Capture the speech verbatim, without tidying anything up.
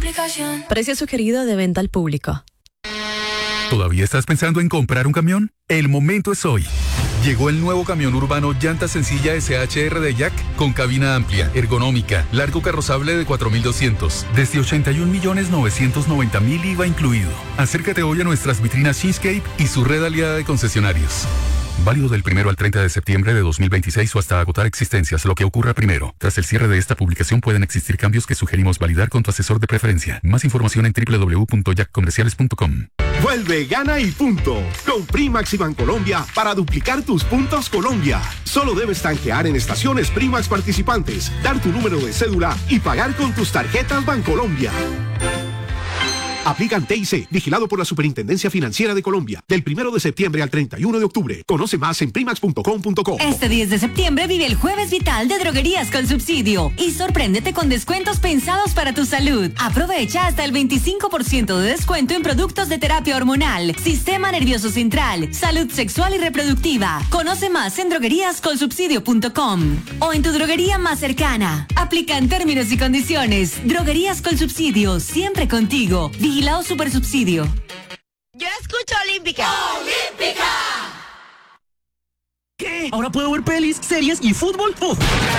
aplicación. Precio sugerido de venta al público. ¿Todavía estás pensando en comprar un camión? El momento es hoy. Llegó el nuevo camión urbano llanta sencilla S H R de Jack con cabina amplia, ergonómica, largo carrozable de cuatro mil doscientos, desde ochenta y un millones novecientos noventa mil I V A incluido. Acércate hoy a nuestras vitrinas Shinscape y su red aliada de concesionarios. Válido del primero al treinta de septiembre de dos mil veintiséis o hasta agotar existencias, lo que ocurra primero. Tras el cierre de esta publicación pueden existir cambios que sugerimos validar con tu asesor de preferencia. Más información en doble u doble u doble u punto jack comerciales punto com. Vuelve, gana y punto. Con Primax y Bancolombia para duplicar tus puntos Colombia. Solo debes tanquear en estaciones Primax participantes, dar tu número de cédula y pagar con tus tarjetas Bancolombia. Aplican T I C, vigilado por la Superintendencia Financiera de Colombia. Del primero de septiembre al treinta y uno de octubre. Conoce más en primax punto com punto co. Este diez de septiembre vive el Jueves Vital de Droguerías con Subsidio y sorpréndete con descuentos pensados para tu salud. Aprovecha hasta el veinticinco por ciento de descuento en productos de terapia hormonal, sistema nervioso central, salud sexual y reproductiva. Conoce más en droguerías con subsidio punto com o en tu droguería más cercana. Aplican términos y condiciones. Droguerías con Subsidio, siempre contigo. Vigilado Supersubsidio. Yo escucho Olímpica. ¡Olímpica! ¿Qué? ¿Ahora puedo ver pelis, series y fútbol? ¡Uf!